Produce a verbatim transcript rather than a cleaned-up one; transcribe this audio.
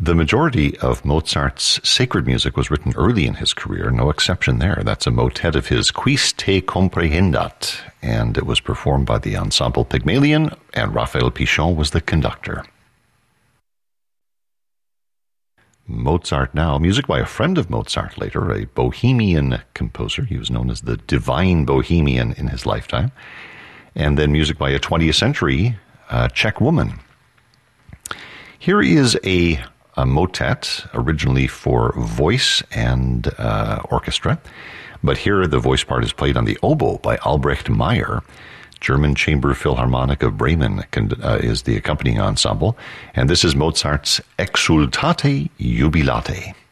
The majority of Mozart's sacred music was written early in his career, no exception there. That's a motet of his Quis te comprehendat, and it was performed by the Ensemble Pygmalion, and Raphael Pichon was the conductor. Mozart now, music by a friend of Mozart later, a Bohemian composer. He was known as the Divine Bohemian in his lifetime. And then music by a twentieth century uh, Czech woman. Here is a a motet, originally for voice and uh, orchestra, but here the voice part is played on the oboe by Albrecht Meyer. German Chamber Philharmonic of Bremen uh, is the accompanying ensemble, and this is Mozart's Exsultate Jubilate.